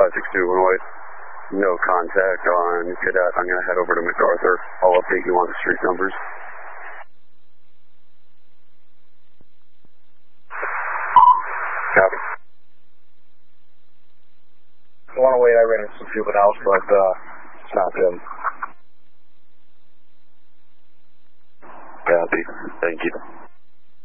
562 Illinois. No contact on Cadet. I'm going to head over to MacArthur. I'll update you on the street numbers. Copy. I want to wait. I ran into some juveniles, but it's not them. Copy. Thank you.